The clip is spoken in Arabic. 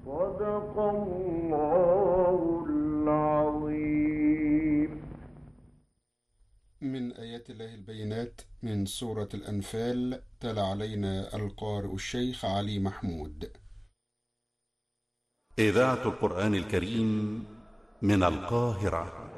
صدق الله العظيم. من آيات الله البينات من سورة الأنفال، تلا علينا القارئ الشيخ علي محمود. إذاعة القرآن الكريم من القاهرة.